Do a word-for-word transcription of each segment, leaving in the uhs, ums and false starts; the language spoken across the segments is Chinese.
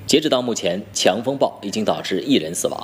截止到目前，强风暴已经导致一人死亡。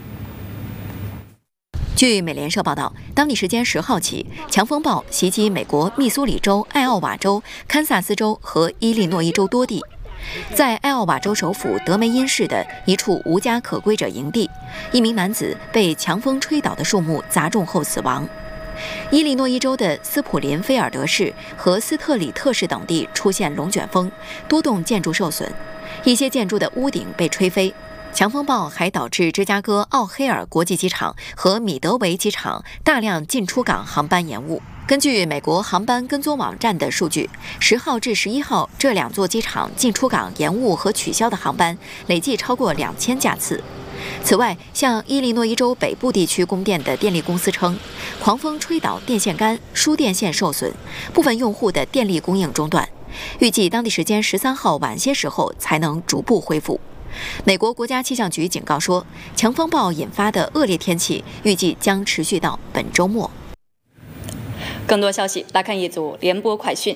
据美联社报道，当地时间十号起，强风暴袭击美国密苏里州、艾奥瓦州、堪萨斯州和伊利诺伊州多地。在艾奥瓦州首府德梅因市的一处无家可归者营地，一名男子被强风吹倒的树木砸中后死亡。伊利诺伊州的斯普林菲尔德市和斯特里特市等地出现龙卷风，多栋建筑受损，一些建筑的屋顶被吹飞。强风暴还导致芝加哥奥黑尔国际机场和米德维机场大量进出港航班延误。根据美国航班跟踪网站的数据，十号至十一号这两座机场进出港延误和取消的航班累计超过两千架次。此外，向伊利诺伊州北部地区供电的电力公司称，狂风吹倒电线杆，输电线受损，部分用户的电力供应中断，预计当地时间十三号晚些时候才能逐步恢复。美国国家气象局警告说，强风暴引发的恶劣天气预计将持续到本周末。 更多消息来看一组联播快讯。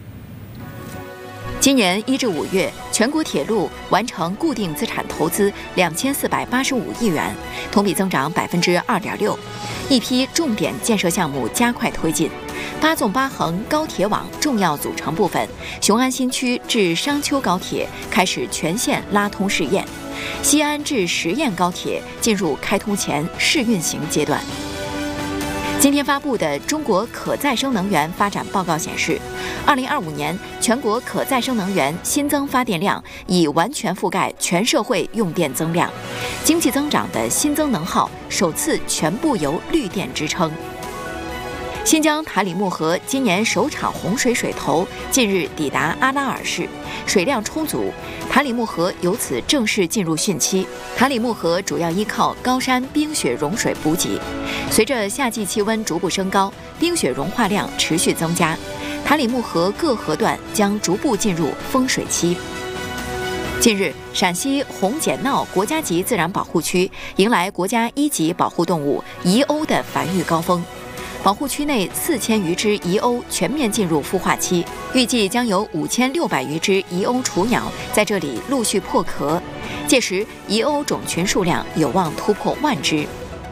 今年一至五月，全国铁路完成固定资产投资两千四百八十五亿元，同比增长百分之二点六。一批重点建设项目加快推进。八纵八横高铁网重要组成部分雄安新区至商丘高铁开始全线拉通试验，西安至十堰高铁进入开通前试运行阶段。今天发布的中国可再生能源发展报告显示，二零二五年全国可再生能源新增发电量已完全覆盖全社会用电增量，经济增长的新增能耗首次全部由绿电支撑。新疆塔里木河今年首场洪水水头近日抵达阿拉尔市，水量充足，塔里木河由此正式进入汛期。塔里木河主要依靠高山冰雪融水补给，随着夏季气温逐步升高，冰雪融化量持续增加，塔里木河各河段将逐步进入丰水期。近日，陕西红剪淖国家级自然保护区迎来国家一级保护动物遗鸥的繁育高峰。保护区内四千余只遗鸥全面进入孵化期，预计将有五千六百余只遗鸥雏鸟在这里陆续破壳，届时遗鸥种群数量有望突破万只。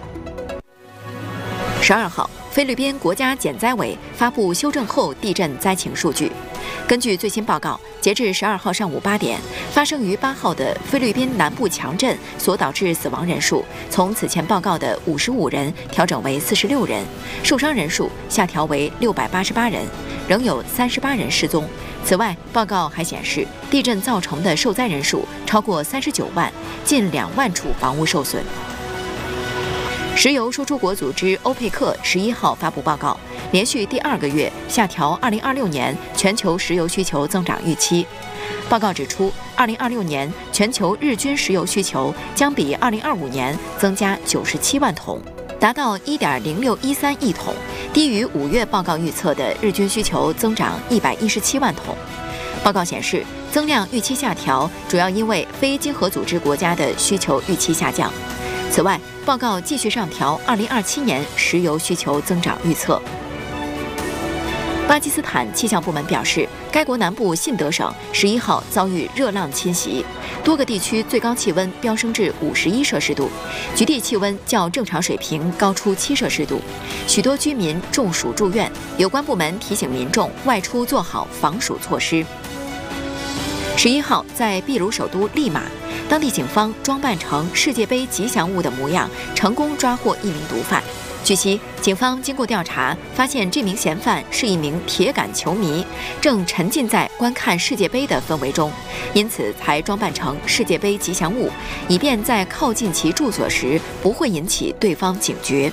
十二号，菲律宾国家减灾委发布修正后地震灾情数据。根据最新报告，截至十二号上午八点，发生于八号的菲律宾南部强震所导致死亡人数从此前报告的五十五人调整为四十六人，受伤人数下调为六百八十八人，仍有三十八人失踪。此外，报告还显示，地震造成的受灾人数超过三十九万，近两万处房屋受损。石油输出国组织欧佩克十一号发布报告，连续第二个月下调二零二六年全球石油需求增长预期。报告指出，二零二六年全球日均石油需求将比二零二五年增加九十七万桶，达到一点零六一三亿桶，低于五月报告预测的日均需求增长一百一十七万桶。报告显示，增量预期下调主要因为非经合组织国家的需求预期下降。此外，报告继续上调二零二七年石油需求增长预测。巴基斯坦气象部门表示，该国南部信德省十一号遭遇热浪侵袭，多个地区最高气温飙升至五十一摄氏度，局地气温较正常水平高出七摄氏度，许多居民中暑住院。有关部门提醒民众外出做好防暑措施。十一号，在秘鲁首都利马，当地警方装扮成世界杯吉祥物的模样，成功抓获一名毒贩。据悉，警方经过调查，发现这名嫌犯是一名铁杆球迷，正沉浸在观看世界杯的氛围中，因此才装扮成世界杯吉祥物，以便在靠近其住所时不会引起对方警觉。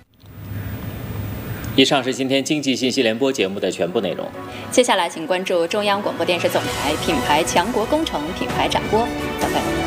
以上是今天经济信息联播节目的全部内容。 接下来，请关注中央广播电视总台品牌强国工程品牌展播，拜拜。